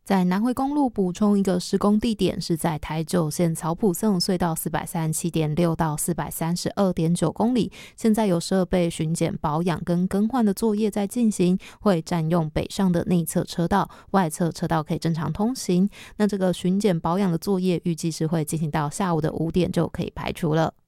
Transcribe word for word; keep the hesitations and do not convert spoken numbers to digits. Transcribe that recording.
在南回公路补充一个施工地点，是在台九线草埔送隧道 四百三十七点六 到 四百三十二点九 公里，现在有设备巡检保养跟更换的作业在进行，会占用北上的内侧车道，外侧车道可以正常通行。那这个巡检保养的作业预计是会进行到下午的五点就可以排除了。